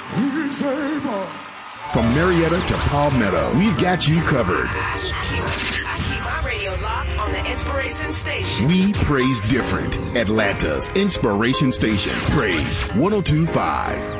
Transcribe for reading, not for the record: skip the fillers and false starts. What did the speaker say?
He's able. From Marietta to Palmetto, we've got you covered. I keep my radio locked on the Inspiration Station. We praise different. Atlanta's Inspiration Station. Praise 102.5.